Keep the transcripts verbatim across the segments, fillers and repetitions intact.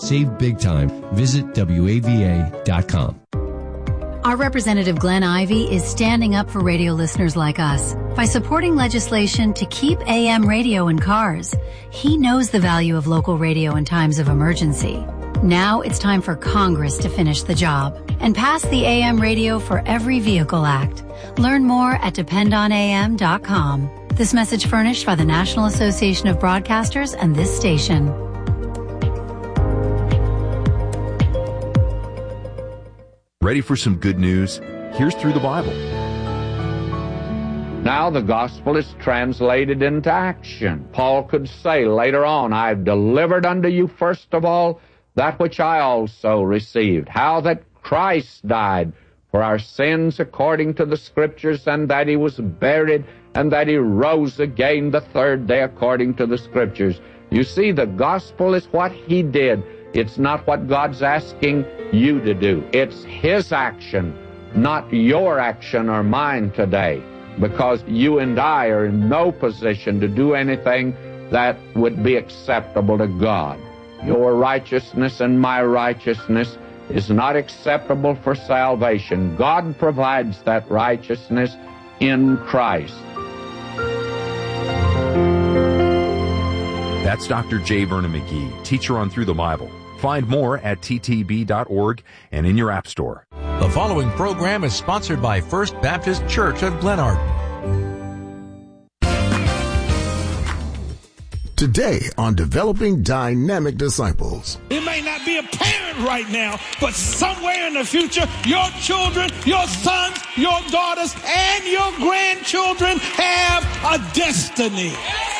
Save big time. Visit W A V A dot com. Our Representative Glenn Ivey is standing up for radio listeners like us by supporting legislation to keep A M radio in cars. He knows the value of local radio in times of emergency. Now it's time for Congress to finish the job and pass the A M Radio for Every Vehicle Act. Learn more at depend on A M dot com. This message furnished by the National Association of Broadcasters and this station. Ready for some good news? Here's Through the Bible. Now the gospel is translated into action. Paul could say later on, I've delivered unto you first of all that which I also received, how that Christ died for our sins according to the Scriptures, and that he was buried, and that he rose again the third day according to the Scriptures. You see, the gospel is what he did. It's not what God's asking you to do. It's his action, not your action or mine today, because you and I are in no position to do anything that would be acceptable to God. Your righteousness and my righteousness is not acceptable for salvation. God provides that righteousness in Christ. That's Doctor J. Vernon McGee, teacher on Through the Bible. Find more at T T B dot org and in your app store. The following program is sponsored by First Baptist Church of Glenarden. Today on Developing Dynamic Disciples. It may not be apparent right now, but somewhere in the future, your children, your sons, your daughters, and your grandchildren have a destiny.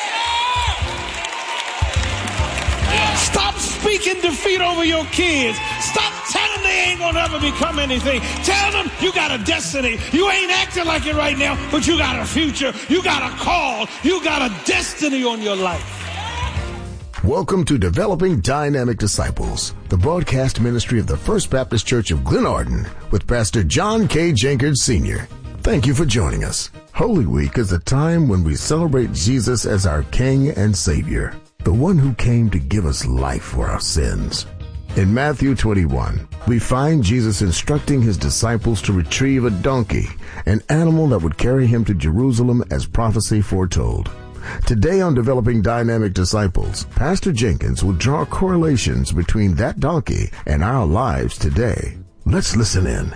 Stop speaking defeat over your kids. Stop telling them they ain't gonna ever become anything. Tell them you got a destiny. You ain't acting like it right now, but you got a future. You got a call. You got a destiny on your life. Welcome to Developing Dynamic Disciples, the broadcast ministry of the First Baptist Church of Glenarden with Pastor John K. Jenkins, Senior Thank you for joining us. Holy Week is a time when we celebrate Jesus as our King and Savior, the one who came to give us life for our sins. In Matthew twenty-one, we find Jesus instructing his disciples to retrieve a donkey, an animal that would carry him to Jerusalem as prophecy foretold. Today on Developing Dynamic Disciples, Pastor Jenkins will draw correlations between that donkey and our lives today. Let's listen in.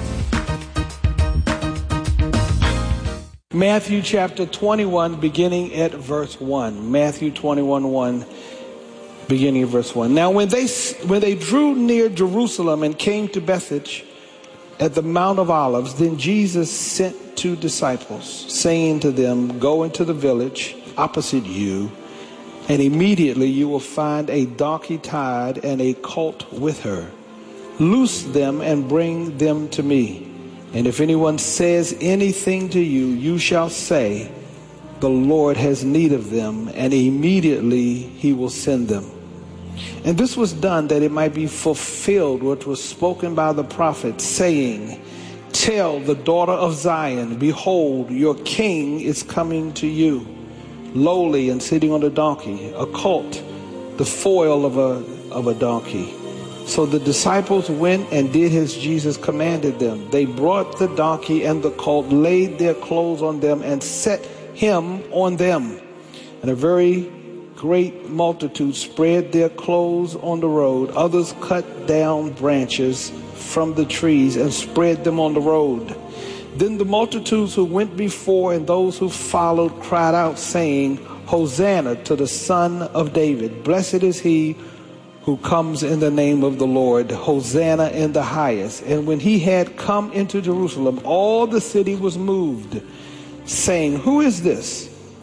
Matthew chapter twenty-one, beginning at verse one. Matthew twenty-one, one, beginning at verse one. Now when they when they drew near Jerusalem and came to Bethphage at the Mount of Olives, then Jesus sent two disciples, saying to them, go into the village opposite you, and immediately you will find a donkey tied and a colt with her. Loose them and bring them to me. And if anyone says anything to you, you shall say, the Lord has need of them, and immediately he will send them. And this was done that it might be fulfilled which was spoken by the prophet, saying, tell the daughter of Zion, behold, your king is coming to you, lowly and sitting on a donkey, a colt, the foal of a of a donkey. So the disciples went and did as Jesus commanded them. They brought the donkey and the colt, laid their clothes on them, and set him on them. And a very great multitude spread their clothes on the road. Others cut down branches from the trees and spread them on the road. Then the multitudes who went before and those who followed cried out, saying, Hosanna to the Son of David. Blessed is he who comes in the name of the Lord. Hosanna in the highest. And when he had come into Jerusalem, all the city was moved, saying, who is this?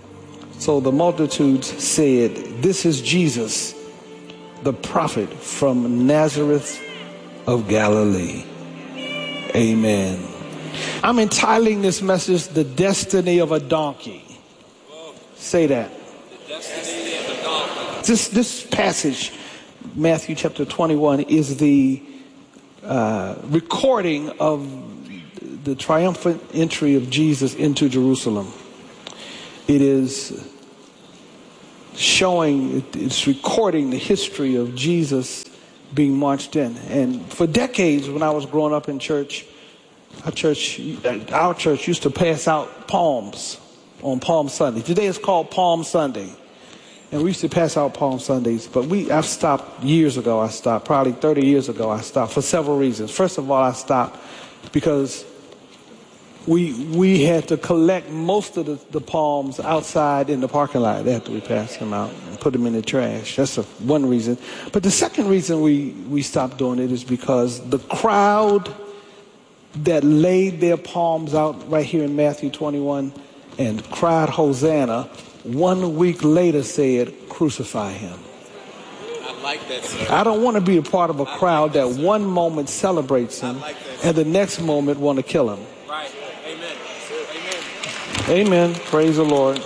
So the multitudes said, this is Jesus, the prophet from Nazareth of Galilee. Amen. I'm entitling this message, The Destiny of a Donkey. Say that. The destiny of a donkey. This, this passage, Matthew chapter twenty-one, is the uh, recording of the triumphant entry of Jesus into Jerusalem. It is showing, it's recording the history of Jesus being marched in. And for decades, when I was growing up in church, our church, our church used to pass out palms on Palm Sunday. Today it's called Palm Sunday. And we used to pass out Palm Sundays. But we, I've stopped years ago. I stopped, probably thirty years ago, I stopped for several reasons. First of all, I stopped because we we had to collect most of the, the palms outside in the parking lot after we passed them out and put them in the trash. That's a, one reason. But the second reason we, we stopped doing it is because the crowd that laid their palms out right here in Matthew twenty-one and cried Hosanna, one week later said, crucify him. I like that, sir. I don't want to be a part of a crowd that one moment celebrates him and the next moment want to kill him. Right. Amen. Amen. Amen. Praise the Lord.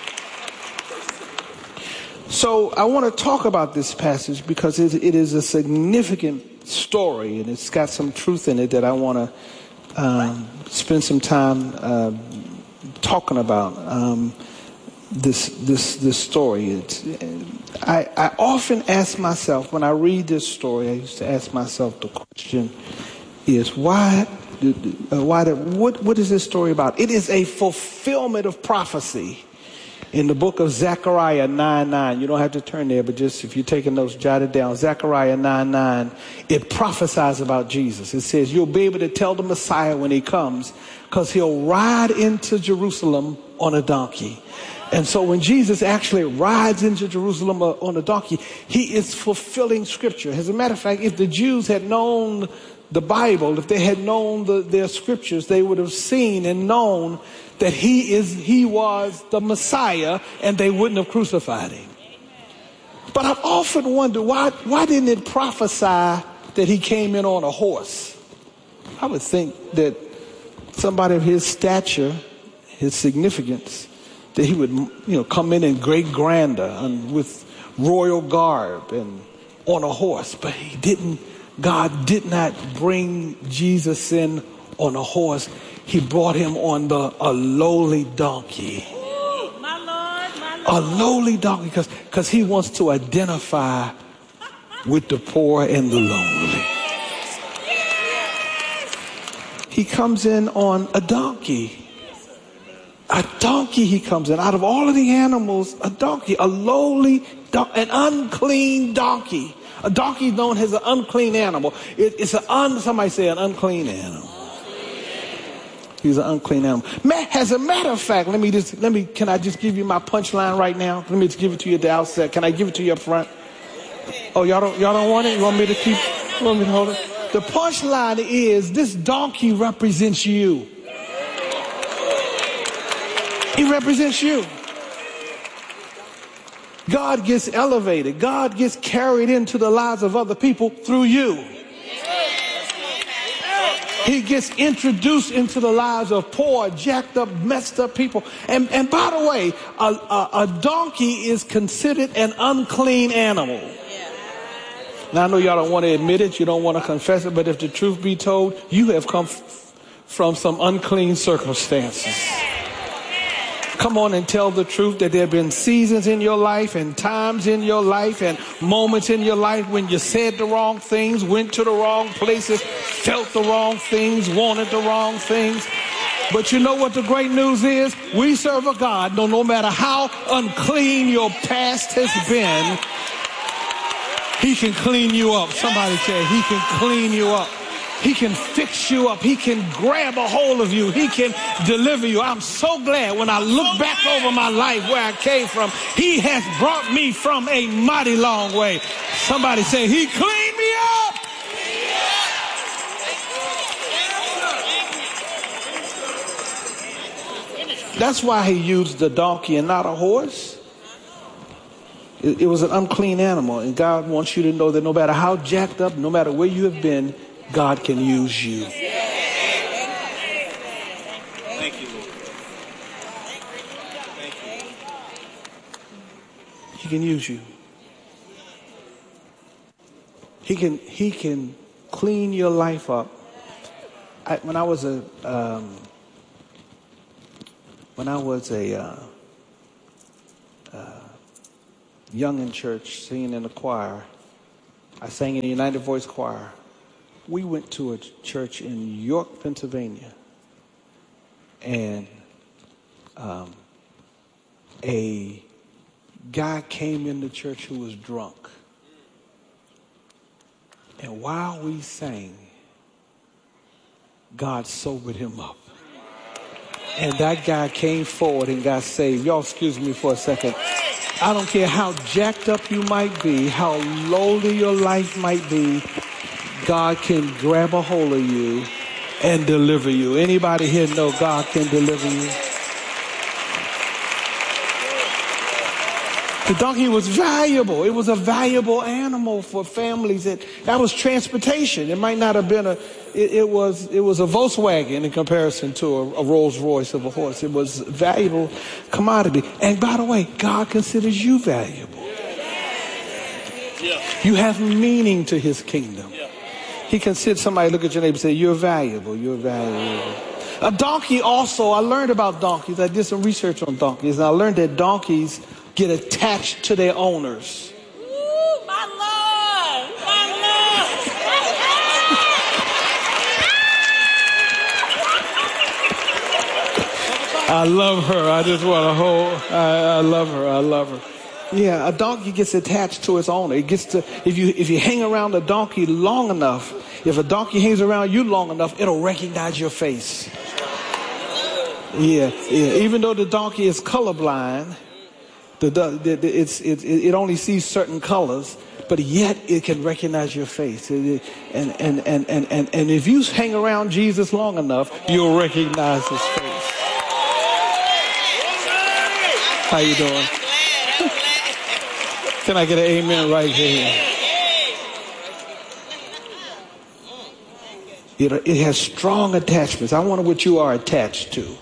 So I want to talk about this passage because it, it is a significant story and it's got some truth in it that I want to um, spend some time uh, talking about. Um, this this this story. It's, I, I often ask myself when I read this story, I used to ask myself the question is why uh, why the, what what is this story about? It is a fulfillment of prophecy in the book of Zechariah nine nine. You don't have to turn there, but just if you're taking notes, jot it down. Zechariah nine nine, it prophesies about Jesus. It says you'll be able to tell the Messiah when he comes because he'll ride into Jerusalem on a donkey. And so when Jesus actually rides into Jerusalem on a donkey, he is fulfilling scripture. As a matter of fact, if the Jews had known the Bible, if they had known the, their scriptures, they would have seen and known that he is, he was the Messiah, and they wouldn't have crucified him. But I've often wondered, why, why didn't it prophesy that he came in on a horse? I would think that somebody of his stature, his significance, that he would, you know, come in in great grandeur and with royal garb and on a horse. But he didn't, God did not bring Jesus in on a horse. He brought him on the a lowly donkey. Ooh, my Lord, my Lord. A lowly donkey, because because he wants to identify with the poor and the lonely. He comes in on a donkey. A donkey he comes in. Out of all of the animals, a donkey, a lowly, don- an unclean donkey. A donkey is known as an unclean animal. It, it's an un, somebody say an unclean animal. He's an unclean animal. As a matter of fact, let me just, let me, can I just give you my punchline right now? Let me just give it to you at the outset. Can I give it to you up front? Oh, y'all don't, y'all don't want it? You want me to keep, you want me to hold it? The punchline is this donkey represents you. He represents you. God gets elevated. God gets carried into the lives of other people through you. He gets introduced into the lives of poor, jacked up, messed up people. And, and by the way, a, a, a donkey is considered an unclean animal. Now, I know y'all don't want to admit it. You don't want to confess it. But if the truth be told, you have come f- from some unclean circumstances. Come on and tell the truth that there have been seasons in your life and times in your life and moments in your life when you said the wrong things, went to the wrong places, felt the wrong things, wanted the wrong things. But you know what the great news is? We serve a God, no, no matter how unclean your past has been, he can clean you up. Somebody say he can clean you up. He can fix you up. He can grab a hold of you. He can deliver you. I'm so glad when I look back over my life where I came from, he has brought me from a mighty long way. Somebody say, he cleaned me up. That's why he used the donkey and not a horse. It, it was an unclean animal. And God wants you to know that no matter how jacked up, no matter where you have been, God can use you. Thank you, Lord. Thank you. He can use you. He can he can clean your life up. I, when I was a um, when I was a uh, uh, young in church, singing in the choir, I sang in the United Voice Choir. We went to a church in York, Pennsylvania, and um, a guy came in the church who was drunk. And while we sang, God sobered him up. And that guy came forward and got saved. Y'all excuse me for a second. I don't care how jacked up you might be, how lowly your life might be, God can grab a hold of you and deliver you. Anybody here know God can deliver you? The donkey was valuable. It was a valuable animal for families. That that was transportation. It might not have been a. It, it was it was a Volkswagen in comparison to a, a Rolls Royce of a horse. It was a valuable commodity. And by the way, God considers you valuable. You have meaning to His kingdom. He considers somebody look at your neighbor and say, "You're valuable. You're valuable." A donkey also. I learned about donkeys. I did some research on donkeys, and I learned that donkeys get attached to their owners. Ooh, my Lord, my Lord. I love her. I just want to hold. I, I love her. I love her. Yeah, a donkey gets attached to its owner. It gets to if you if you hang around a donkey long enough. If a donkey hangs around you long enough, it'll recognize your face. Yeah, yeah. Even though the donkey is colorblind. The, the, the, it's, it, it only sees certain colors, but yet it can recognize your face. And, and, and, and, and, and if you hang around Jesus long enough, you'll recognize his face. How you doing? Can I get an amen right here? It, it has strong attachments. I wonder what you are attached to.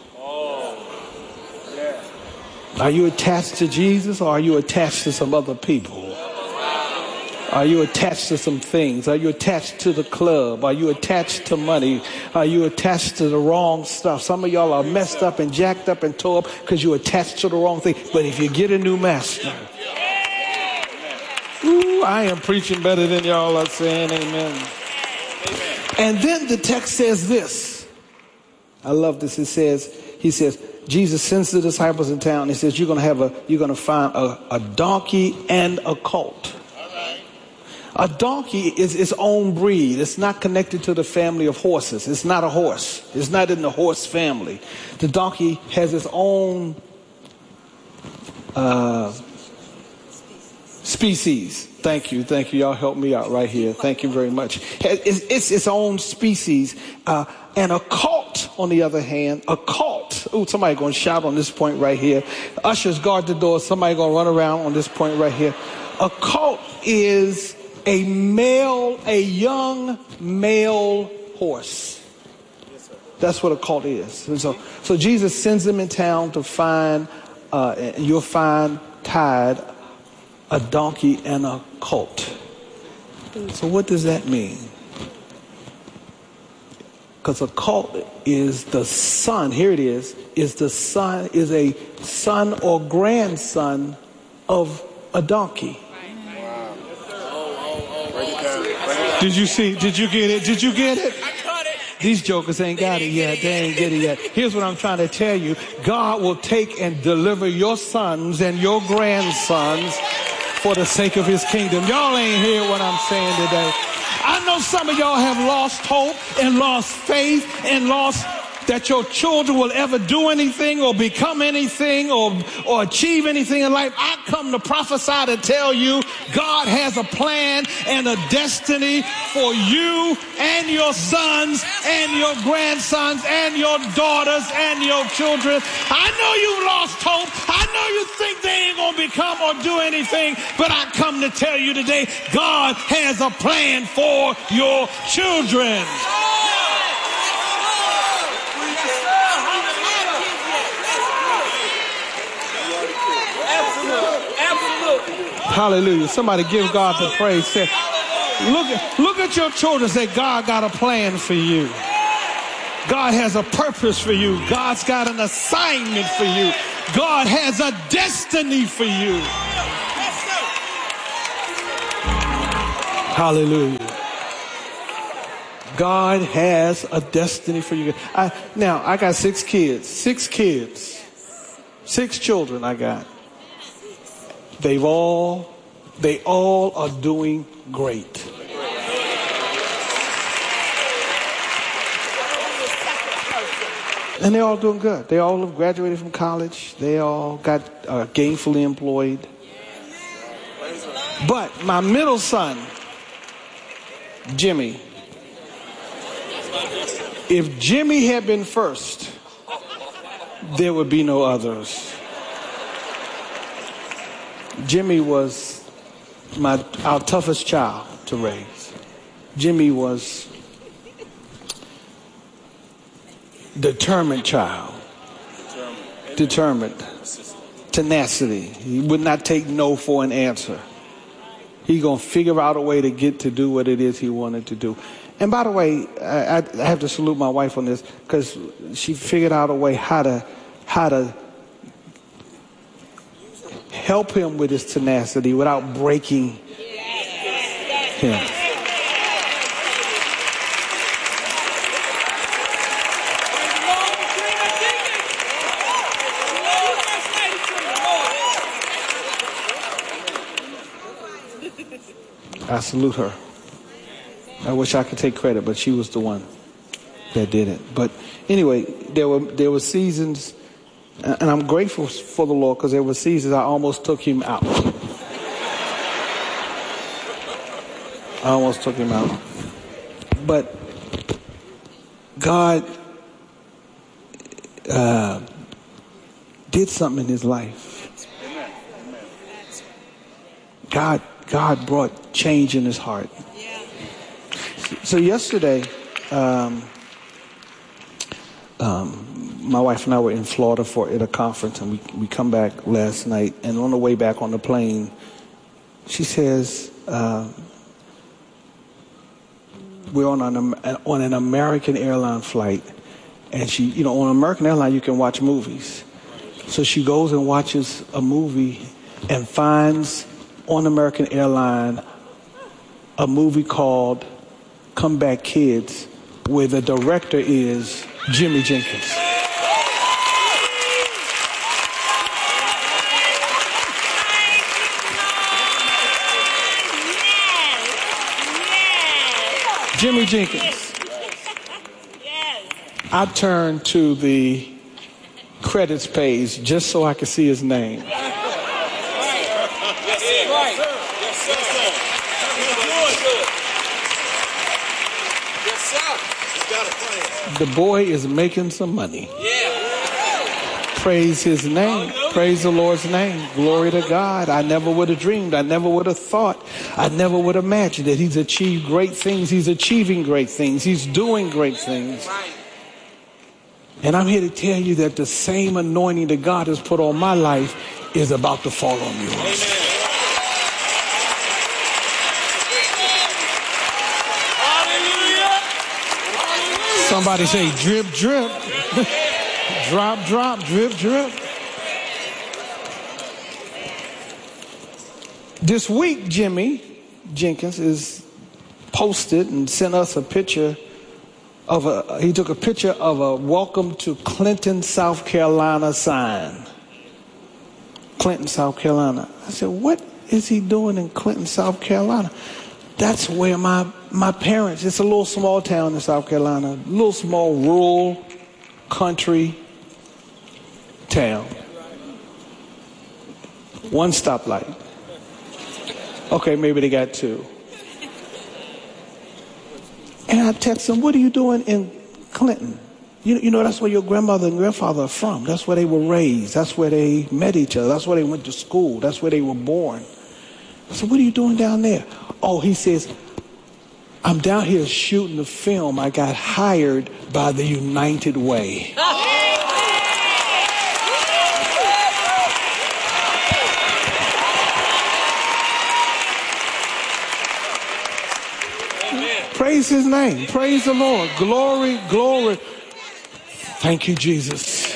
Are you attached to Jesus, or are you attached to some other people? Are you attached to some things? Are you attached to the club? Are you attached to money? Are you attached to the wrong stuff? Some of y'all are messed up and jacked up and tore up because you're attached to the wrong thing. But if you get a new master, ooh, I am preaching better than y'all are saying amen. And then the text says this. I love this. It says, he says, Jesus sends the disciples in town. He says, you're going to have a, you're going to find a, a donkey and a colt. Right. A donkey is its own breed. It's not connected to the family of horses. It's not a horse. It's not in the horse family. The donkey has its own uh, species. Thank you. Thank you. Y'all help me out right here. Thank you very much. It's, it's its own species. Uh, and a colt, on the other hand, a colt. Ooh, somebody going to shout on this point right here. Ushers, guard the door. Somebody going to run around on this point right here. A colt is a male, a young male horse. That's what a colt is. And so, so Jesus sends them in town to find, uh, you'll find tied a donkey and a colt. So what does that mean? Because a colt is the son, here it is, is the son, is a son or grandson of a donkey. Did you see, did you get it? Did you get it? These jokers ain't got it yet. They ain't get it yet. Here's what I'm trying to tell you. God will take and deliver your sons and your grandsons for the sake of his kingdom. Y'all ain't hear what I'm saying today. I know some of y'all have lost hope and lost faith and lost that your children will ever do anything or become anything or, or achieve anything in life. I come to prophesy to tell you God has a plan and a destiny for you and your sons and your grandsons and your daughters and your children. I know you've lost hope. I know you think they ain't going to become or do anything, but I come to tell you today, God has a plan for your children. Hallelujah. Somebody give God the praise. Say, look, look at your children. Say, God got a plan for you. God has a purpose for you. God's got an assignment for you. God has a destiny for you. Hallelujah. God has a destiny for you. I, now, I got six kids. Six kids. Six children I got. They've all, they all are doing great. And they're all doing good. They all have graduated from college. They all got uh, gainfully employed. But my middle son, Jimmy, if Jimmy had been first, there would be no others. Jimmy was my our toughest child to raise. Jimmy was determined child. Determined. Tenacity. He would not take no for an answer. He gonna figure out a way to get to do what it is he wanted to do. And by the way, I, I have to salute my wife on this because she figured out a way how to how to help him with his tenacity without breaking him. I salute her. I wish I could take credit, but she was the one that did it. But anyway, there were there were seasons, and I'm grateful for the Lord because there were seasons I almost took him out. I almost took him out. But God uh, did something in his life. God God brought change in his heart. So yesterday, um, um, my wife and I were in Florida for at a conference, and we we come back last night. And on the way back on the plane, she says, uh, "We're on an on an American airline flight, and she, you know, on an American airline you can watch movies. So she goes and watches a movie and finds on American airline a movie called Come Back Kids, where the director is Jimmy Jenkins." Jimmy Jenkins. I turned to the credits page just so I could see his name. The boy is making some money. Praise his name. Praise the Lord's name. Glory to God. I never would have dreamed. I never would have thought. I never would have imagined that he's achieved great things. He's achieving great things. He's doing great things. And I'm here to tell you that the same anointing that God has put on my life is about to fall on yours. Somebody say drip, drip. Drop, drop, drip, drip. This week, Jimmy Jenkins is posted and sent us a picture of a, he took a picture of a welcome to Clinton, South Carolina sign. Clinton, South Carolina. I said, what is he doing in Clinton, South Carolina? That's where my, my parents, it's a little small town in South Carolina, a little small rural country town. One stoplight. Okay, maybe they got two. And I text them, what are you doing in Clinton? You, you know, that's where your grandmother and grandfather are from. That's where they were raised. That's where they met each other. That's where they went to school. That's where they were born. I said, what are you doing down there? Oh, he says, I'm down here shooting a film. I got hired by the United Way. Praise his name. Praise the Lord. Glory, glory. Thank you, Jesus.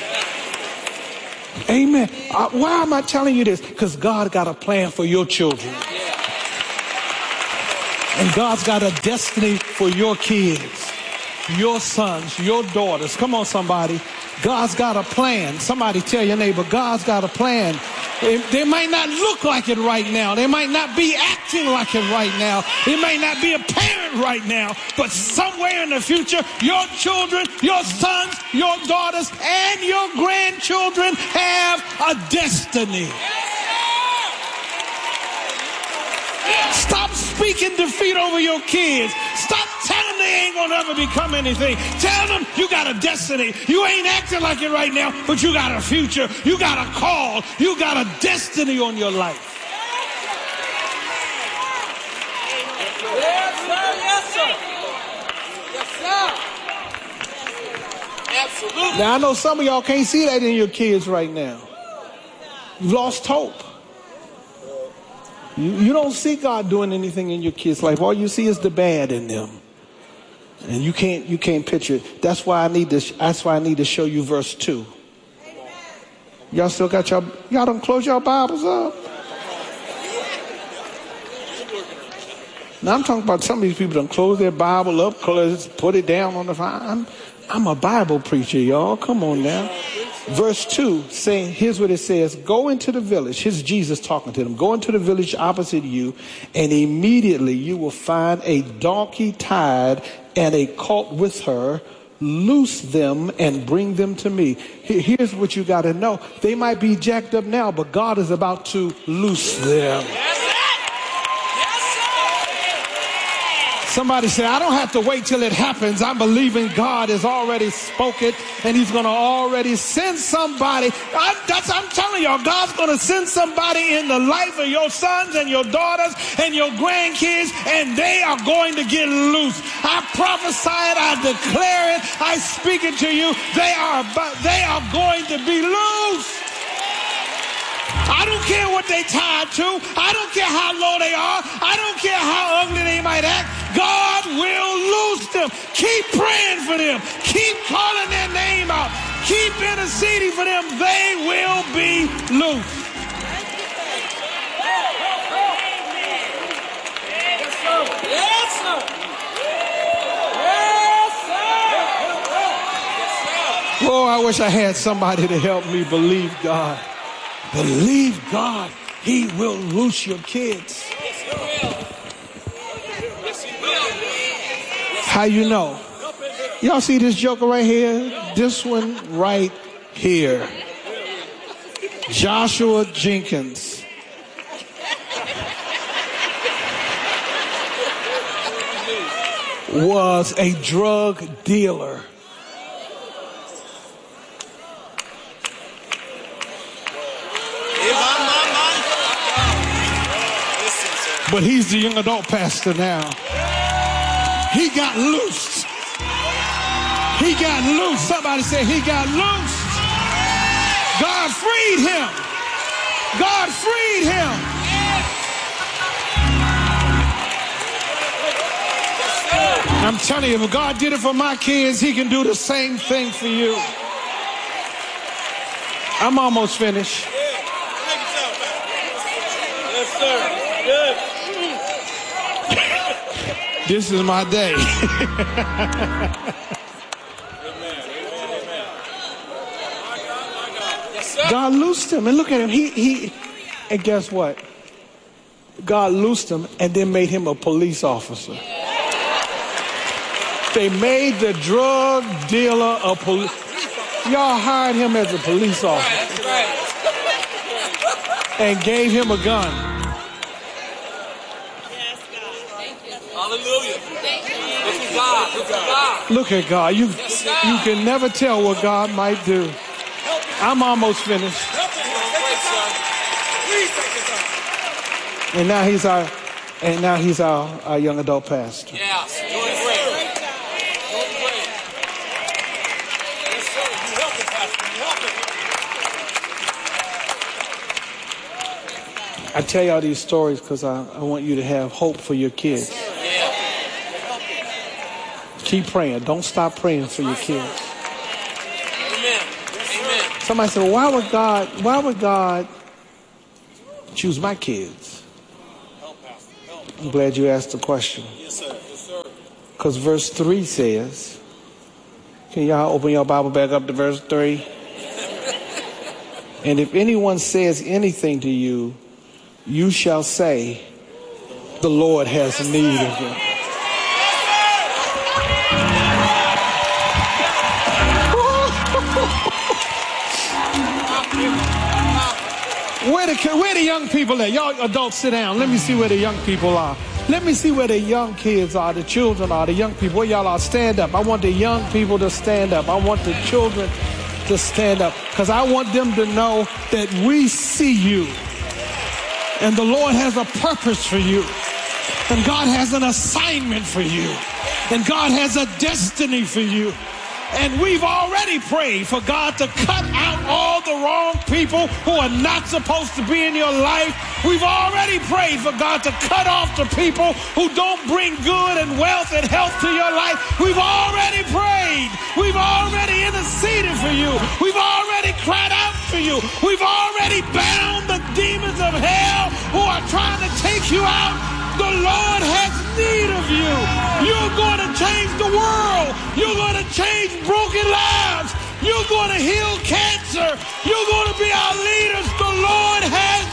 Amen. Uh, why am I telling you this? Because God got a plan for your children. And God's got a destiny for your kids, your sons, your daughters. Come on, somebody. God's got a plan. Somebody tell your neighbor, God's got a plan. They might not look like it right now. They might not be acting like it right now. It might not be apparent right now. But somewhere in the future, your children, your sons, your daughters, and your grandchildren have a destiny. Stop speaking defeat over your kids. Stop telling them they ain't gonna ever become anything. Tell them you got a destiny. You ain't acting like it right now, but you got a future. You got a call. You got a destiny on your life. Yes, sir. Yes, sir. Yes, sir. Absolutely. Now, I know some of y'all can't see that in your kids right now. You've lost hope. You, you don't see God doing anything in your kids' life. All you see is the bad in them. And you can't you can't picture it. That's why I need to that's why I need to show you verse two. Y'all still got y'all y'all don't close your Bibles up. Now I'm talking about some of these people don't close their Bible up, close, put it down on the phone. I'm, I'm a Bible preacher, y'all. Come on now. Verse two, saying, here's what it says. Go into the village. Here's Jesus talking to them. Go into the village opposite you, and immediately you will find a donkey tied and a colt with her. Loose them and bring them to me. Here's what you got to know. They might be jacked up now, but God is about to loose them. Somebody say, I don't have to wait till it happens. I'm believing God has already spoken and he's going to already send somebody. I'm, that's, I'm telling y'all, God's going to send somebody in the life of your sons and your daughters and your grandkids, and they are going to get loose. I prophesy it. I declare it. I speak it to you. They are, they are going to be loose. I don't care what they tied to. I don't care how low they are. I don't care how ugly they might act. God will loose them. Keep praying for them. Keep calling their name out. Keep interceding for them. They will be loose. Yes, sir. Yes, sir. Oh, I wish I had somebody to help me believe God. Believe God. He will loose your kids. Yes, he will. Yes, he will. How you know? Y'all see this joker right here? This one right here. Joshua Jenkins. Was a drug dealer. But he's the young adult pastor now. He got loosed. He got loose. Somebody say he got loosed. God freed him. God freed him. I'm telling you, if God did it for my kids, he can do the same thing for you. I'm almost finished. Yes, sir. Good. This is my day. God loosed him, and look at him. He he, and guess what? God loosed him and then made him a police officer. They made the drug dealer a police. Y'all hired him as a police officer and gave him a gun. Hallelujah. Look at God. Look at God. Look at God. You, you can never tell what God might do. I'm almost finished. And now he's our, and now he's our, our young adult pastor. Yes. Doing great. Doing great. Yes, sir. You help it, Pastor. You help it. I tell y'all these stories because I, I want you to have hope for your kids. Keep praying. Don't stop praying for your kids. Amen. Amen. Somebody said, well, why would God, why would God choose my kids? I'm glad you asked the question. Yes, sir. Yes, sir. Because verse three says, can y'all open your Bible back up to verse three? And if anyone says anything to you, you shall say, the Lord has yes, need sir. Of you. Where the, where the young people at? Y'all adults sit down. Let me see where the young people are. Let me see where the young kids are, the children are, the young people. Where y'all are, stand up. I want the young people to stand up. I want the children to stand up. Because I want them to know that we see you. And the Lord has a purpose for you. And God has an assignment for you. And God has a destiny for you. And we've already prayed for God to cut out all the wrong people who are not supposed to be in your life. We've already prayed for God to cut off the people who don't bring good and wealth and health to your life. We've already prayed. We've already interceded for you. We've already cried out for you. We've already bound the demons of hell who are trying to take you out. The Lord has need of you. You're going to change the world. You're going to change broken lives. You're going to heal cancer. You're going to be our leaders. The Lord has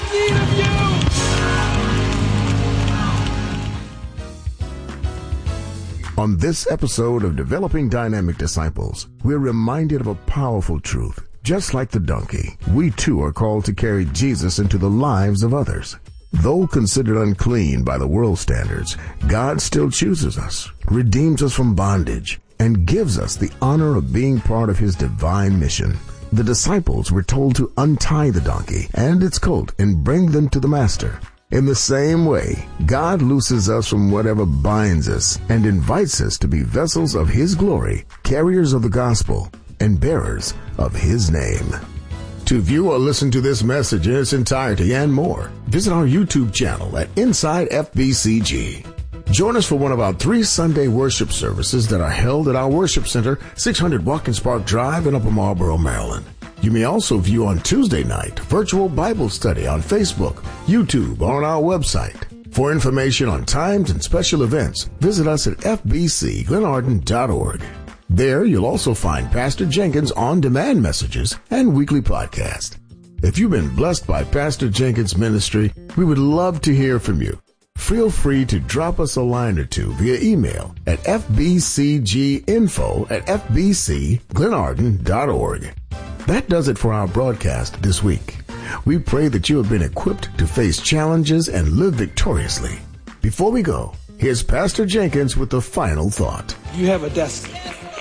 need of you. On this episode of Developing Dynamic Disciples, we're reminded of a powerful truth. Just like the donkey, we too are called to carry Jesus into the lives of others. Though considered unclean by the world standards, God still chooses us, redeems us from bondage, and gives us the honor of being part of his divine mission. The disciples were told to untie the donkey and its colt and bring them to the master. In the same way, God looses us from whatever binds us and invites us to be vessels of his glory, carriers of the gospel, and bearers of his name. To view or listen to this message in its entirety and more, visit our YouTube channel at Inside F B C G. Join us for one of our three Sunday worship services that are held at our worship center, six hundred Watkins Park Drive in Upper Marlboro, Maryland. You may also view on Tuesday night virtual Bible study on Facebook, YouTube, or on our website. For information on times and special events, visit us at f b c glenarden dot org. There, you'll also find Pastor Jenkins' on-demand messages and weekly podcast. If you've been blessed by Pastor Jenkins' ministry, we would love to hear from you. Feel free to drop us a line or two via email at f b c g info at f b c glenarden dot org. That does it for our broadcast this week. We pray that you have been equipped to face challenges and live victoriously. Before we go, here's Pastor Jenkins with the final thought. You have a destiny.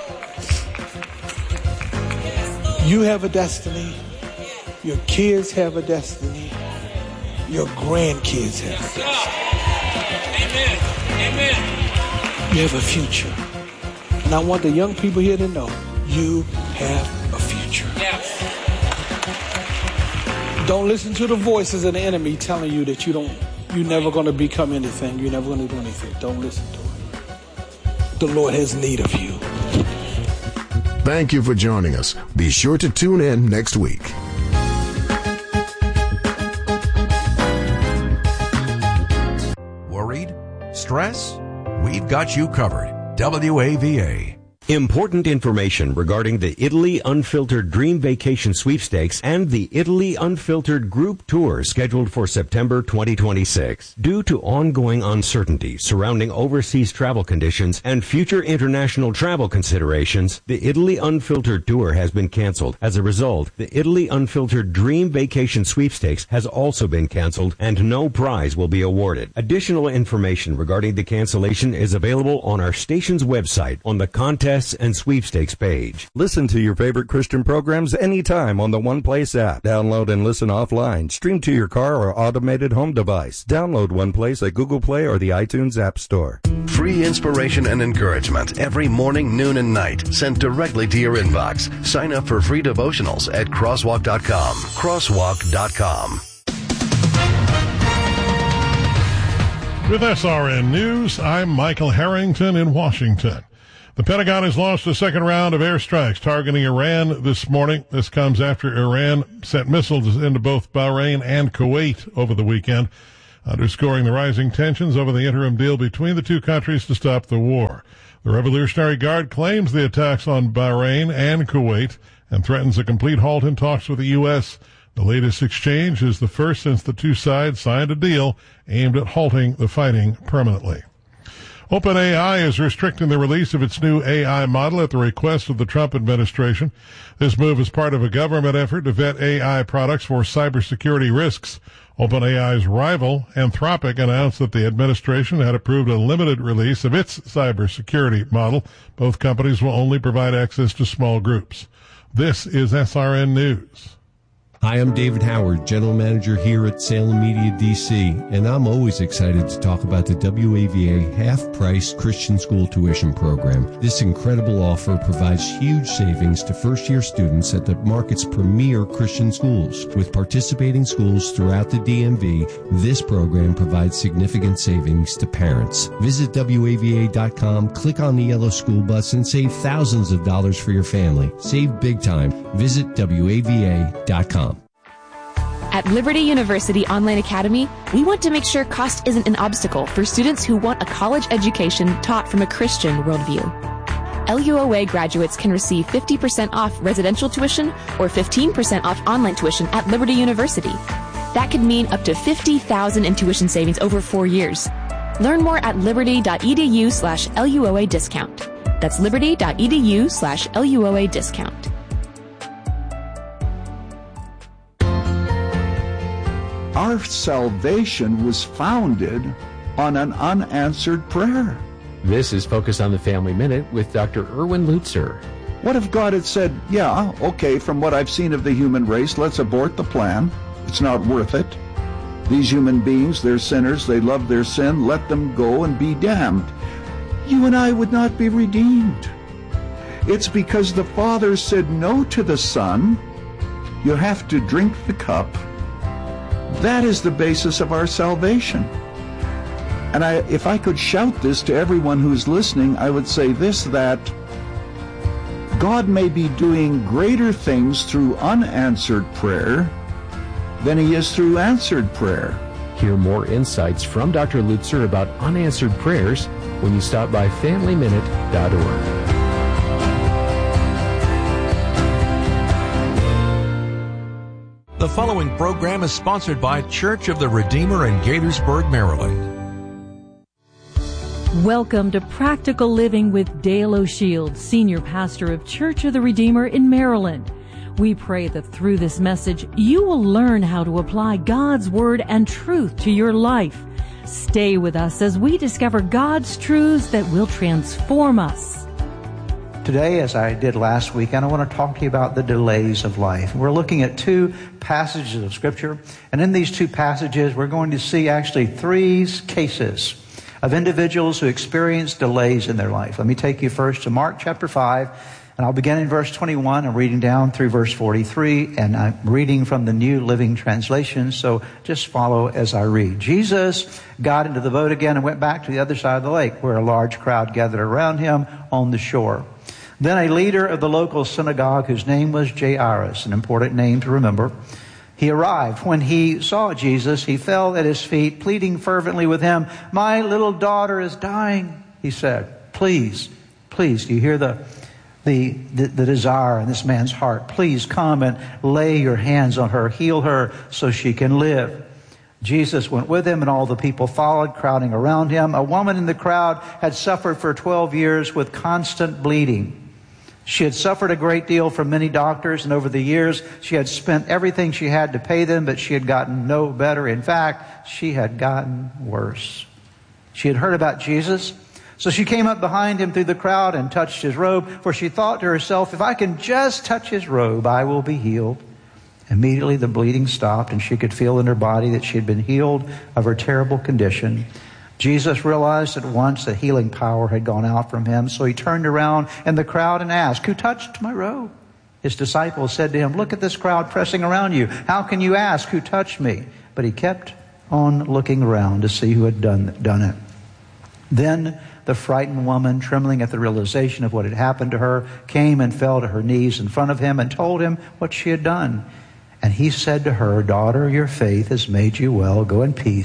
You have a destiny. Your kids have a destiny. Your grandkids have a destiny. Amen. Amen. You have a future. And I want the young people here to know you have a future. Yes. Don't listen to the voices of the enemy telling you that you don't, you're never going to become anything. You're never going to do anything. Don't listen to it. The Lord has need of you. Thank you for joining us. Be sure to tune in next week. Worried? Stress? We've got you covered. W A V A. Important information regarding the Italy Unfiltered Dream Vacation Sweepstakes and the Italy Unfiltered Group Tour scheduled for September twenty twenty-six. Due to ongoing uncertainty surrounding overseas travel conditions and future international travel considerations, the Italy Unfiltered Tour has been canceled. As a result, the Italy Unfiltered Dream Vacation Sweepstakes has also been canceled and no prize will be awarded. Additional information regarding the cancellation is available on our station's website on the contest and sweepstakes page. Listen to your favorite Christian programs anytime on the One Place app. Download and listen offline. Stream to your car or automated home device. Download One Place at Google Play or the iTunes App Store. Free inspiration and encouragement every morning, noon, and night sent directly to your inbox. Sign up for free devotionals at crosswalk dot com. crosswalk dot com. With S R N News, I'm Michael Harrington in Washington. The Pentagon has launched a second round of airstrikes targeting Iran this morning. This comes after Iran sent missiles into both Bahrain and Kuwait over the weekend. underscoring the rising tensions over the interim deal between the two countries to stop the war. The Revolutionary Guard claims the attacks on Bahrain and Kuwait and threatens a complete halt in talks with the U S. The latest exchange is the first since the two sides signed a deal aimed at halting the fighting permanently. OpenAI is restricting the release of its new A I model at the request of the Trump administration. This move is part of a government effort to vet A I products for cybersecurity risks. OpenAI's rival, Anthropic, announced that the administration had approved a limited release of its cybersecurity model. Both companies will only provide access to small groups. This is S R N News. Hi, I'm David Howard, General Manager here at Salem Media D C, and I'm always excited to talk about the W A V A half-price Christian school tuition program. This incredible offer provides huge savings to first-year students at the market's premier Christian schools. With participating schools throughout the D M V, this program provides significant savings to parents. Visit W A V A dot com, click on the yellow school bus, and save thousands of dollars for your family. Save big time. Visit W A V A dot com. At Liberty University Online Academy, we want to make sure cost isn't an obstacle for students who want a college education taught from a Christian worldview. L U O A graduates can receive fifty percent off residential tuition or fifteen percent off online tuition at Liberty University. That could mean up to fifty thousand dollars in tuition savings over four years. Learn more at liberty.edu slash LUOA discount. That's liberty.edu slash LUOA discount. Our salvation was founded on an unanswered prayer. This is Focus on the Family Minute with Doctor Erwin Lutzer. What if God had said, yeah, okay, from what I've seen of the human race, let's abort the plan. It's not worth it. These human beings, they're sinners, they love their sin, let them go and be damned. You and I would not be redeemed. It's because the Father said no to the Son. You have to drink the cup. That is the basis of our salvation. And I, if I could shout this to everyone who's listening, I would say this, that God may be doing greater things through unanswered prayer than he is through answered prayer. Hear more insights from Doctor Lutzer about unanswered prayers when you stop by family minute dot org. The following program is sponsored by Church of the Redeemer in Gaithersburg, Maryland. Welcome to Practical Living with Dale O'Shields, Senior Pastor of Church of the Redeemer in Maryland. We pray that through this message, you will learn how to apply God's Word and truth to your life. Stay with us as we discover God's truths that will transform us. Today, as I did last week, I want to talk to you about the delays of life. We're looking at two passages of Scripture, and in these two passages, we're going to see actually three cases of individuals who experience delays in their life. Let me take you first to Mark chapter five, and I'll begin in verse twenty-one. I'm reading down through verse forty-three, and I'm reading from the New Living Translation, so just follow as I read. Jesus got into the boat again and went back to the other side of the lake, where a large crowd gathered around him on the shore. Then a leader of the local synagogue, whose name was Jairus, an important name to remember, he arrived. When he saw Jesus, he fell at his feet, pleading fervently with him. "My little daughter is dying," he said. Please, please, do you hear the, the, the, the desire in this man's heart? Please come and lay your hands on her, heal her so she can live. Jesus went with him, and all the people followed, crowding around him. A woman in the crowd had suffered for twelve years with constant bleeding. She had suffered a great deal from many doctors, and over the years, she had spent everything she had to pay them, but she had gotten no better. In fact, she had gotten worse. She had heard about Jesus, so she came up behind him through the crowd and touched his robe, for she thought to herself, if I can just touch his robe, I will be healed. Immediately the bleeding stopped, and she could feel in her body that she had been healed of her terrible condition. Jesus realized at once that healing power had gone out from him, so he turned around in the crowd and asked, "Who touched my robe?" His disciples said to him, "Look at this crowd pressing around you. How can you ask, 'Who touched me?'" But he kept on looking around to see who had done, done it. Then the frightened woman, trembling at the realization of what had happened to her, came and fell to her knees in front of him and told him what she had done. And he said to her, "Daughter, your faith has made you well. Go in peace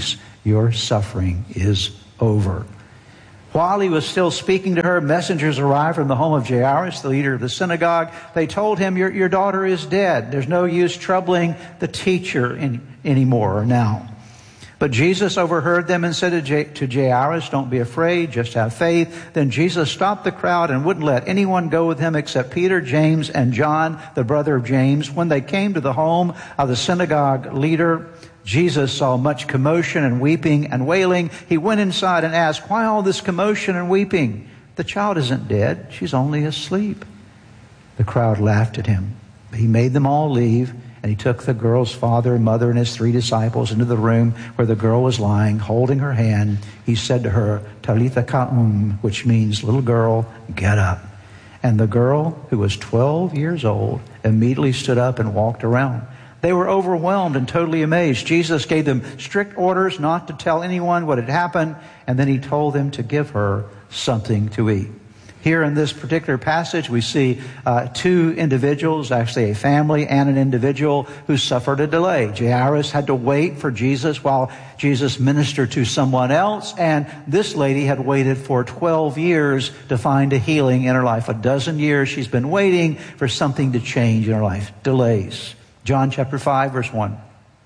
Your suffering is over. While he was still speaking to her, messengers arrived from the home of Jairus, the leader of the synagogue. They told him, your, your daughter is dead. There's no use troubling the teacher in, anymore or now. But Jesus overheard them and said to, J, to Jairus, don't be afraid, just have faith. Then Jesus stopped the crowd and wouldn't let anyone go with him except Peter, James, and John, the brother of James. When they came to the home of the synagogue leader, Jesus saw much commotion and weeping and wailing. He went inside and asked, why all this commotion and weeping? The child isn't dead. She's only asleep. The crowd laughed at him. He made them all leave, and he took the girl's father and mother and his three disciples into the room where the girl was lying, holding her hand. He said to her, Talitha Ka'um, which means, little girl, get up. And the girl, who was twelve years old, immediately stood up and walked around. They were overwhelmed and totally amazed. Jesus gave them strict orders not to tell anyone what had happened, and then he told them to give her something to eat. Here in this particular passage, we see uh, two individuals, actually a family and an individual who suffered a delay. Jairus had to wait for Jesus while Jesus ministered to someone else, and this lady had waited for twelve years to find a healing in her life. A dozen years she's been waiting for something to change in her life. Delays. John chapter five, verse one.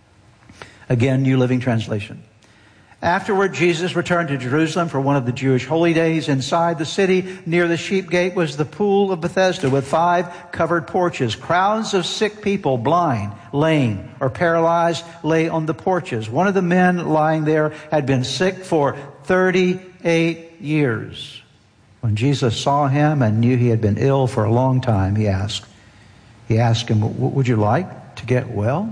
Again, New Living Translation. Afterward, Jesus returned to Jerusalem for one of the Jewish holy days. Inside the city, near the sheep gate, was the pool of Bethesda with five covered porches. Crowds of sick people, blind, lame, or paralyzed, lay on the porches. One of the men lying there had been sick for thirty-eight years. When Jesus saw him and knew he had been ill for a long time, he asked, he asked him, would you like to get well?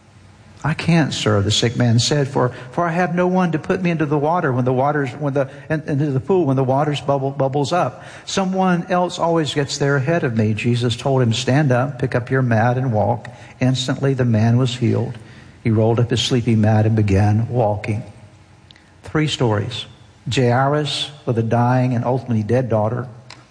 I can't, sir, the sick man said, for, for I have no one to put me into the water when the waters, when the, into the pool when the waters bubble, bubbles up. Someone else always gets there ahead of me. Jesus told him, stand up, pick up your mat and walk. Instantly the man was healed. He rolled up his sleeping mat and began walking. Three stories. Jairus with a dying and ultimately dead daughter.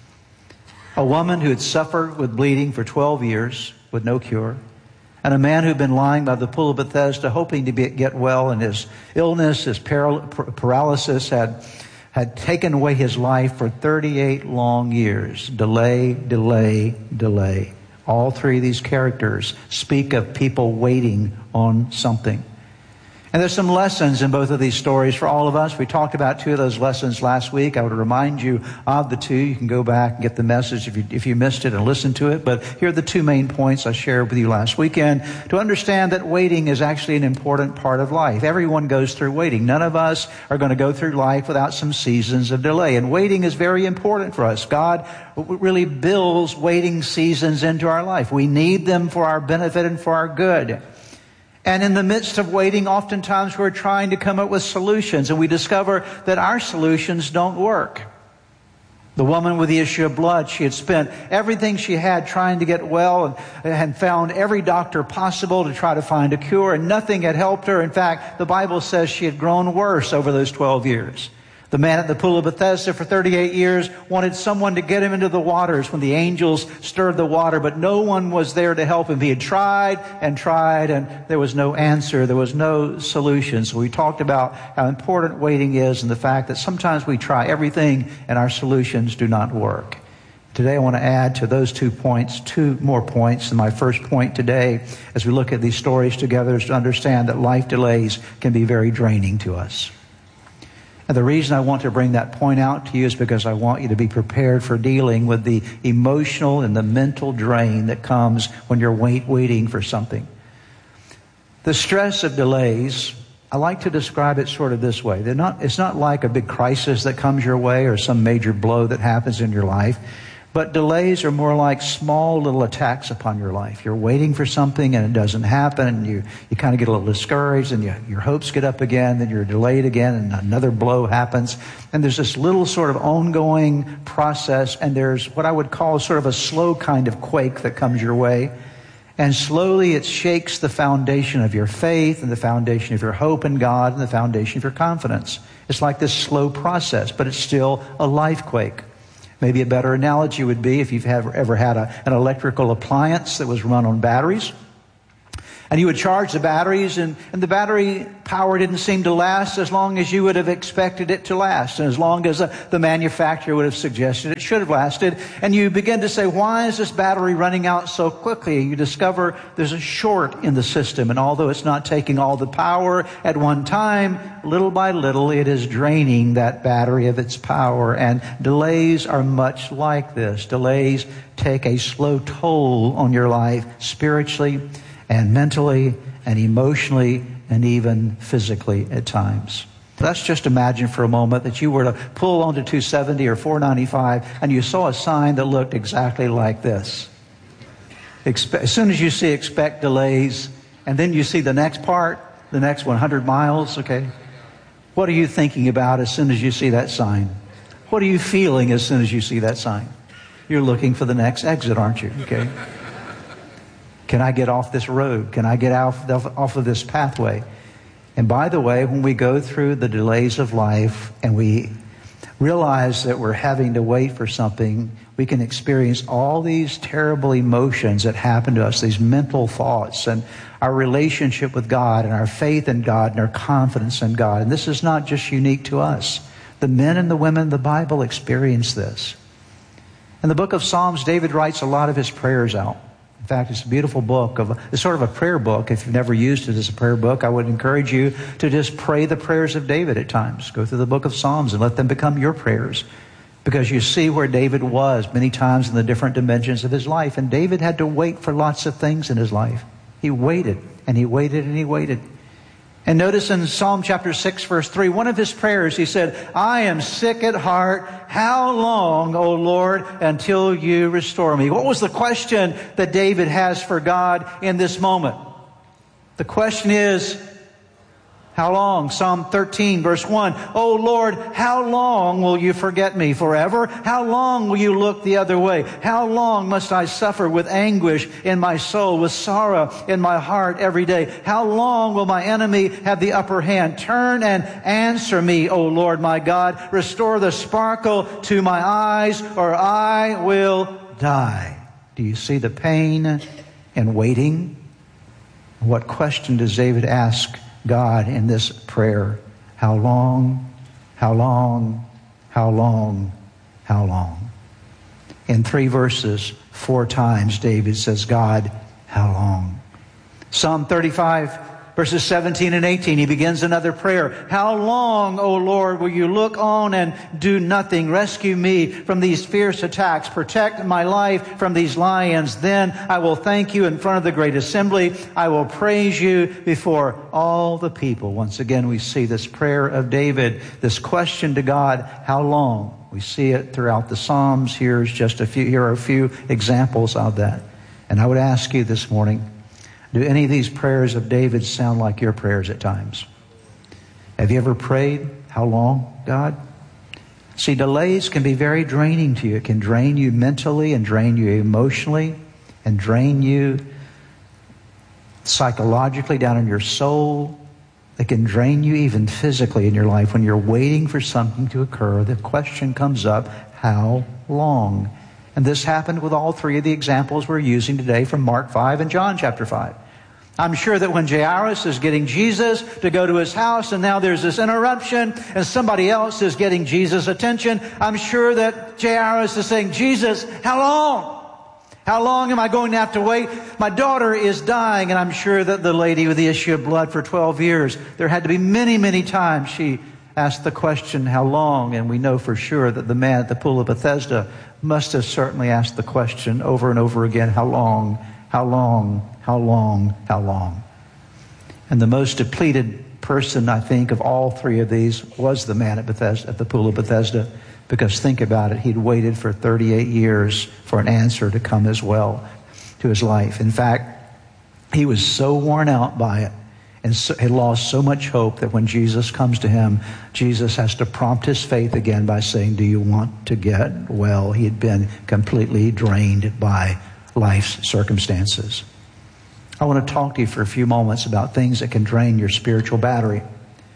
A woman who had suffered with bleeding for twelve years with no cure. And a man who'd been lying by the pool of Bethesda hoping to be, get well, and his illness, his paral- paralysis had, had taken away his life for thirty-eight long years. Delay, delay, delay. All three of these characters speak of people waiting on something. And there's some lessons in both of these stories for all of us. We talked about two of those lessons last week. I would remind you of the two. You can go back and get the message if you, if you missed it and listen to it. But here are the two main points I shared with you last weekend. To understand that waiting is actually an important part of life. Everyone goes through waiting. None of us are going to go through life without some seasons of delay. And waiting is very important for us. God really builds waiting seasons into our life. We need them for our benefit and for our good. And in the midst of waiting, oftentimes we're trying to come up with solutions, and we discover that our solutions don't work. The woman with the issue of blood, she had spent everything she had trying to get well and had found every doctor possible to try to find a cure, and nothing had helped her. In fact, the Bible says she had grown worse over those twelve years. The man at the pool of Bethesda for thirty-eight years wanted someone to get him into the waters when the angels stirred the water, but no one was there to help him. He had tried and tried, and there was no answer. There was no solution. So we talked about how important waiting is and the fact that sometimes we try everything and our solutions do not work. Today I want to add to those two points, two more points. And my first point today, as we look at these stories together, is to understand that life delays can be very draining to us. And the reason I want to bring that point out to you is because I want you to be prepared for dealing with the emotional and the mental drain that comes when you're wait, waiting for something. The stress of delays, I like to describe it sort of this way. They're not, it's not like a big crisis that comes your way or some major blow that happens in your life. But delays are more like small little attacks upon your life. You're waiting for something and it doesn't happen, and you, you kind of get a little discouraged, and you, your hopes get up again, then you're delayed again, and another blow happens. And there's this little sort of ongoing process, and there's what I would call sort of a slow kind of quake that comes your way. And slowly it shakes the foundation of your faith and the foundation of your hope in God and the foundation of your confidence. It's like this slow process, but it's still a life quake. Maybe a better analogy would be if you've ever had a, an electrical appliance that was run on batteries. And you would charge the batteries, and, and the battery power didn't seem to last as long as you would have expected it to last, and as long as uh, the manufacturer would have suggested it should have lasted. And you begin to say, why is this battery running out so quickly? You discover there's a short in the system, and although it's not taking all the power at one time, little by little it is draining that battery of its power. And delays are much like this. Delays take a slow toll on your life spiritually and mentally and emotionally and even physically at times. Let's just imagine for a moment that you were to pull onto two seventy or four ninety-five and you saw a sign that looked exactly like this. Expe- as soon as you see expect delays, and then you see the next part, the next one hundred miles, okay? What are you thinking about as soon as you see that sign? What are you feeling as soon as you see that sign? You're looking for the next exit, aren't you? Okay. Can I get off this road? Can I get off, off of this pathway? And by the way, when we go through the delays of life and we realize that we're having to wait for something, we can experience all these terrible emotions that happen to us, these mental thoughts, and our relationship with God and our faith in God and our confidence in God. And this is not just unique to us. The men and the women in the Bible experience this. In the book of Psalms, David writes a lot of his prayers out. In fact, it's a beautiful book. Of It's sort of a prayer book. If you've never used it as a prayer book, I would encourage you to just pray the prayers of David at times. Go through the book of Psalms and let them become your prayers. Because you see where David was many times in the different dimensions of his life. And David had to wait for lots of things in his life. He waited, and he waited, and he waited. And notice in Psalm chapter six, verse three, one of his prayers, he said, I am sick at heart. How long, O Lord, until you restore me? What was the question that David has for God in this moment? The question is, how long? Psalm thirteen, verse one. O Lord, how long will you forget me? Forever? How long will you look the other way? How long must I suffer with anguish in my soul, with sorrow in my heart every day? How long will my enemy have the upper hand? Turn and answer me, O Lord my God. Restore the sparkle to my eyes, or I will die. Do you see the pain and waiting? What question does David ask God in this prayer? How long, how long, how long, how long? In three verses, four times, David says, God, how long? Psalm thirty-five, verses seventeen and eighteen, he begins another prayer. How long, O Lord, will you look on and do nothing? Rescue me from these fierce attacks. Protect my life from these lions. Then I will thank you in front of the great assembly. I will praise you before all the people. Once again, we see this prayer of David, this question to God, how long? We see it throughout the Psalms. Here's just a few, here are a few examples of that. And I would ask you this morning, do any of these prayers of David sound like your prayers at times? Have you ever prayed, how long, God? See, delays can be very draining to you. It can drain you mentally and drain you emotionally and drain you psychologically down in your soul. It can drain you even physically in your life. When you're waiting for something to occur, the question comes up, how long? And this happened with all three of the examples we're using today from Mark five and John chapter five. I'm sure that when Jairus is getting Jesus to go to his house, and now there's this interruption, and somebody else is getting Jesus' attention, I'm sure that Jairus is saying, Jesus, how long? How long am I going to have to wait? My daughter is dying, and I'm sure that the lady with the issue of blood for twelve years, there had to be many, many times she asked the question, how long? And we know for sure that the man at the pool of Bethesda must have certainly asked the question over and over again, how long, how long, how long, how long? And the most depleted person, I think, of all three of these was the man at Bethesda, at the pool of Bethesda. Because think about it, he'd waited for thirty-eight years for an answer to come as well to his life. In fact, he was so worn out by it and so, had lost so much hope that when Jesus comes to him, Jesus has to prompt his faith again by saying, do you want to get well? He had been completely drained by life's circumstances. I want to talk to you for a few moments about things that can drain your spiritual battery.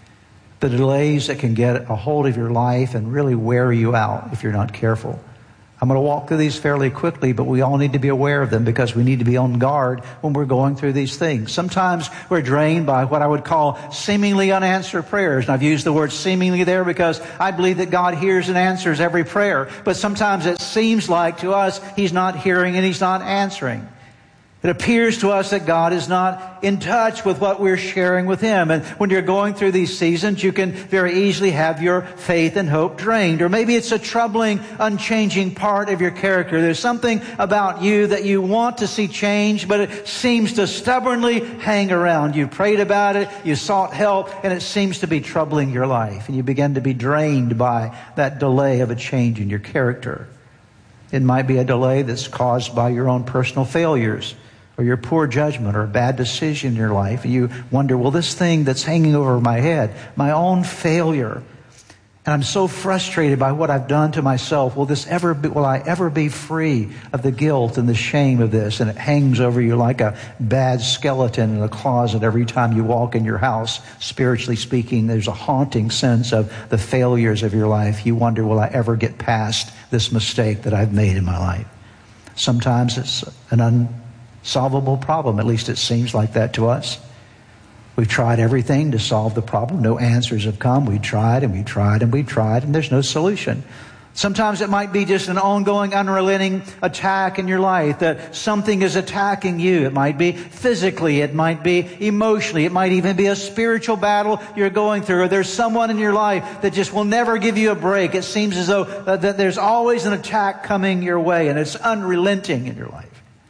The delays that can get a hold of your life and really wear you out if you're not careful. I'm going to walk through these fairly quickly, but we all need to be aware of them because we need to be on guard when we're going through these things. Sometimes we're drained by what I would call seemingly unanswered prayers. And I've used the word seemingly there because I believe that God hears and answers every prayer. But sometimes it seems like to us He's not hearing and He's not answering. It appears to us that God is not in touch with what we're sharing with Him. And when you're going through these seasons, you can very easily have your faith and hope drained. Or maybe it's a troubling, unchanging part of your character. There's something about you that you want to see change, but it seems to stubbornly hang around. You prayed about it, you sought help, and it seems to be troubling your life. And you begin to be drained by that delay of a change in your character. It might be a delay that's caused by your own personal failures, or your poor judgment, or a bad decision in your life. And you wonder, well, this thing that's hanging over my head, my own failure, and I'm so frustrated by what I've done to myself. Will this ever be, will I ever be free of the guilt and the shame of this? And it hangs over you like a bad skeleton in a closet every time you walk in your house. Spiritually speaking, there's a haunting sense of the failures of your life. You wonder, will I ever get past this mistake that I've made in my life? Sometimes it's an un solvable problem. At least it seems like that to us. We've tried everything to solve the problem. No answers have come. We tried and we tried and we tried, and there's no solution. Sometimes it might be just an ongoing, unrelenting attack in your life, that something is attacking you. It might be physically. It might be emotionally. It might even be a spiritual battle you're going through. Or there's someone in your life that just will never give you a break. It seems as though uh, that there's always an attack coming your way, and it's unrelenting in your life.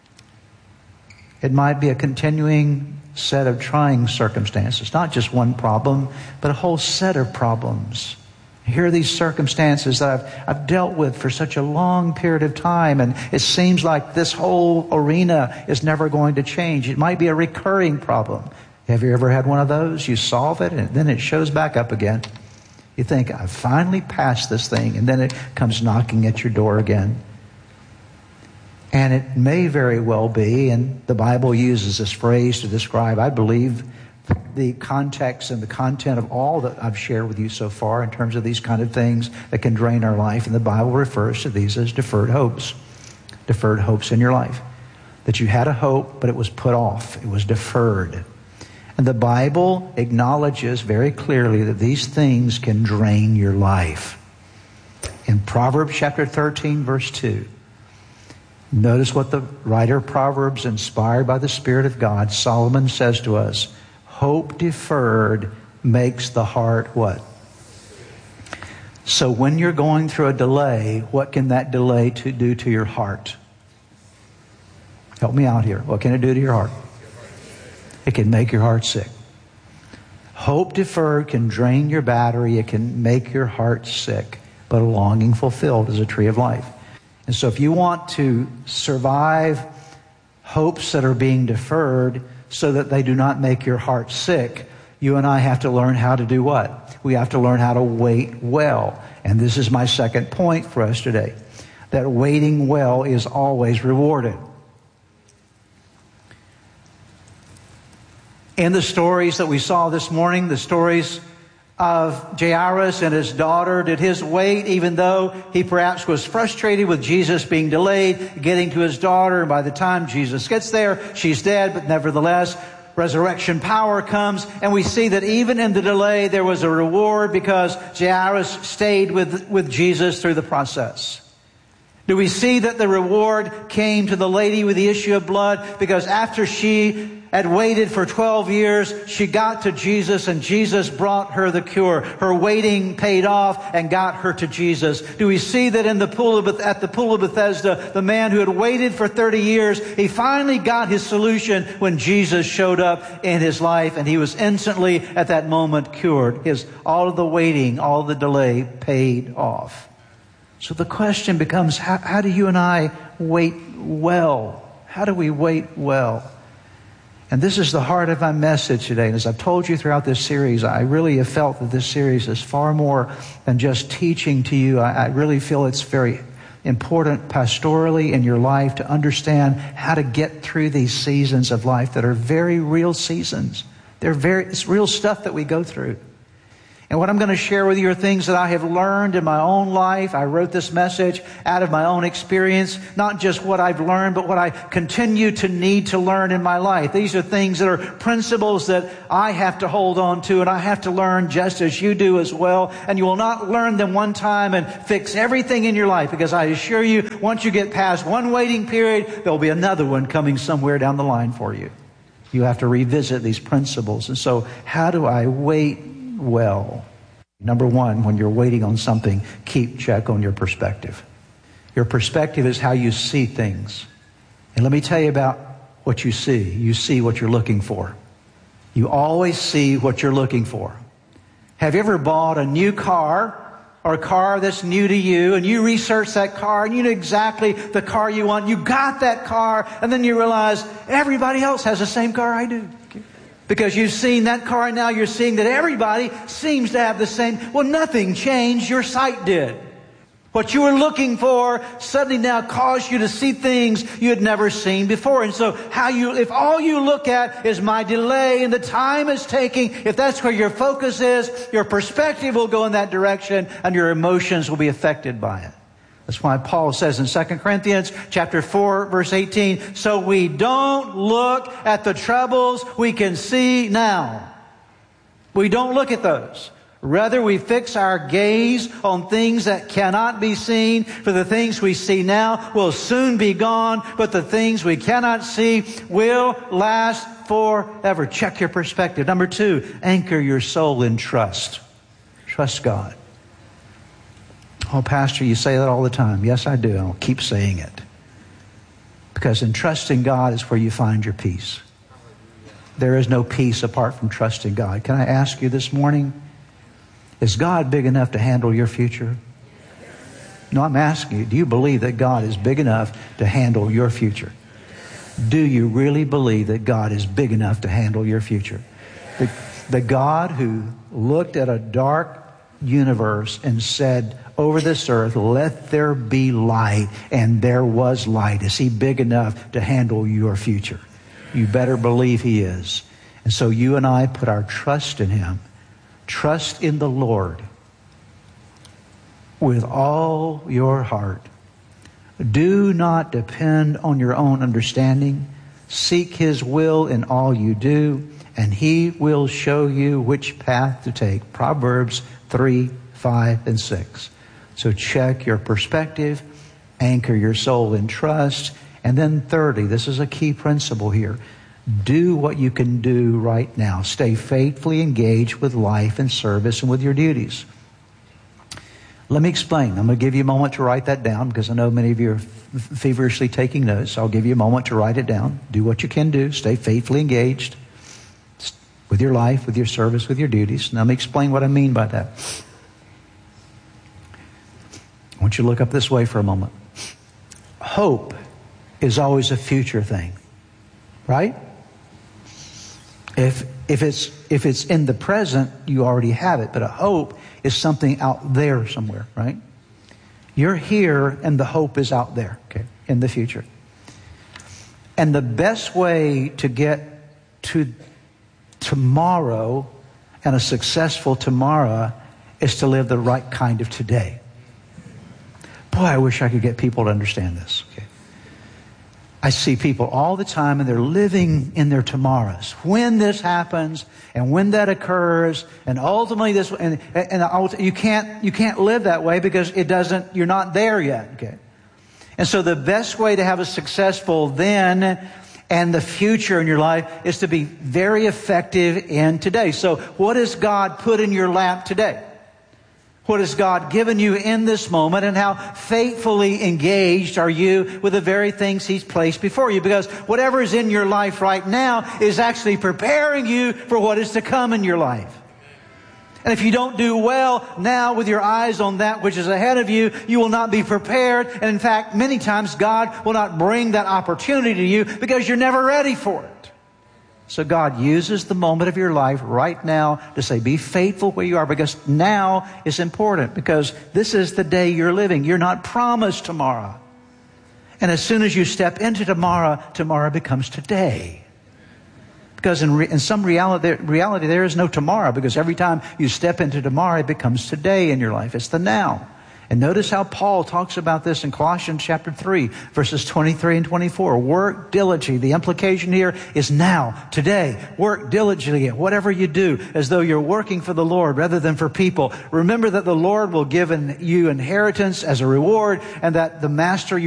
It might be a continuing set of trying circumstances, not just one problem, but a whole set of problems. Here are these circumstances that I've, I've dealt with for such a long period of time, and it seems like this whole arena is never going to change. It might be a recurring problem. Have you ever had one of those? You solve it, and then it shows back up again. You think, I've finally passed this thing, and then it comes knocking at your door again. And it may very well be, and the Bible uses this phrase to describe, I believe, the context and the content of all that I've shared with you so far in terms of these kind of things that can drain our life. And the Bible refers to these as deferred hopes. Deferred hopes in your life. That you had a hope, but it was put off. It was deferred. And the Bible acknowledges very clearly that these things can drain your life. In Proverbs chapter thirteen, verse two, notice what the writer of Proverbs, inspired by the Spirit of God, Solomon says to us, hope deferred makes the heart what? So when you're going through a delay, what can that delay to do to your heart? Help me out here. What can it do to your heart? It can make your heart sick. Hope deferred can drain your battery. It can make your heart sick. But a longing fulfilled is a tree of life. And so if you want to survive hopes that are being deferred so that they do not make your heart sick, you and I have to learn how to do what? We have to learn how to wait well. And this is my second point for us today, that waiting well is always rewarded. In the stories that we saw this morning, the stories of Jairus and his daughter, did his wait, even though he perhaps was frustrated with Jesus being delayed, getting to his daughter, and by the time Jesus gets there, she's dead, but nevertheless, resurrection power comes, and we see that even in the delay, there was a reward because Jairus stayed with, with Jesus through the process. Do we see that the reward came to the lady with the issue of blood because after she had waited for twelve years, she got to Jesus and Jesus brought her the cure. Her waiting paid off and got her to Jesus. Do we see that in the pool of, at the pool of Bethesda, the man who had waited for thirty years, he finally got his solution when Jesus showed up in his life, and he was instantly at that moment cured. His, all of the waiting, all of the delay paid off. So the question becomes, how, how do you and I wait well? How do we wait well? And this is the heart of my message today. And as I've told you throughout this series, I really have felt that this series is far more than just teaching to you. I, I really feel it's very important pastorally in your life to understand how to get through these seasons of life that are very real seasons. They're very, it's real stuff that we go through. And what I'm going to share with you are things that I have learned in my own life. I wrote this message out of my own experience, not just what I've learned, but what I continue to need to learn in my life. These are things that are principles that I have to hold on to, and I have to learn just as you do as well. And you will not learn them one time and fix everything in your life, because I assure you, once you get past one waiting period, there will be another one coming somewhere down the line for you. You have to revisit these principles. And so, how do I wait well? Number one, when you're waiting on something, keep check on your perspective. Your perspective is how you see things. And let me tell you about what you see. You see what you're looking for. You always see what you're looking for. Have you ever bought a new car or a car that's new to you, and you research that car and you know exactly the car you want? You got that car, and then you realize everybody else has the same car I do. Because you've seen that car, and now you're seeing that everybody seems to have the same. Well, nothing changed. Your sight did. What you were looking for suddenly now caused you to see things you had never seen before. And so how you, if all you look at is my delay and the time it's taking, if that's where your focus is, your perspective will go in that direction, and your emotions will be affected by it. That's why Paul says in Second Corinthians chapter four, verse eighteen, so we don't look at the troubles we can see now. We don't look at those. Rather, we fix our gaze on things that cannot be seen. For the things we see now will soon be gone, but the things we cannot see will last forever. Check your perspective. Number two, anchor your soul in trust. Trust God. Oh, Pastor, you say that all the time. Yes, I do. I'll keep saying it. Because in trusting God is where you find your peace. There is no peace apart from trusting God. Can I ask you this morning, is God big enough to handle your future? No, I'm asking you, do you believe that God is big enough to handle your future? Do you really believe that God is big enough to handle your future? The, the God who looked at a dark universe and said, over this earth, let there be light, and there was light. Is He big enough to handle your future? You better believe He is. And so you and I put our trust in Him. Trust in the Lord with all your heart. Do not depend on your own understanding. Seek His will in all you do, and He will show you which path to take. Proverbs three, five, and six. So check your perspective, anchor your soul in trust, and then thirdly, this is a key principle here. Do what you can do right now. Stay faithfully engaged with life and service and with your duties. Let me explain. I'm going to give you a moment to write that down, because I know many of you are feverishly taking notes. So I'll give you a moment to write it down. Do what you can do. Stay faithfully engaged with your life, with your service, with your duties. Now let me explain what I mean by that. I want you to look up this way for a moment. Hope is always a future thing, right? If if it's if it's in the present, you already have it. But a hope is something out there somewhere, right? You're here, and the hope is out there, okay, in the future. And the best way to get to tomorrow and a successful tomorrow is to live the right kind of today. Boy, I wish I could get people to understand this. Okay. I see people all the time, and they're living in their tomorrows. When this happens, and when that occurs, and ultimately this, and, and you can't you can't live that way, because it doesn't. You're not there yet. Okay. And so the best way to have a successful then and the future in your life is to be very effective in today. So what has God put in your lap today? What has God given you in this moment, and how faithfully engaged are you with the very things He's placed before you? Because whatever is in your life right now is actually preparing you for what is to come in your life. And if you don't do well now with your eyes on that which is ahead of you, you will not be prepared. And in fact, many times God will not bring that opportunity to you because you're never ready for it. So God uses the moment of your life right now to say, be faithful where you are, because now is important, because this is the day you're living. You're not promised tomorrow. And as soon as you step into tomorrow, tomorrow becomes today. Because in, re, in some reality there, reality, there is no tomorrow, because every time you step into tomorrow, it becomes today in your life. It's the now. And notice how Paul talks about this in Colossians chapter three, verses twenty-three and twenty-four. Work diligently. The implication here is now, today. Work diligently at whatever you do, as though you're working for the Lord rather than for people. Remember that the Lord will give you inheritance as a reward, and that the master you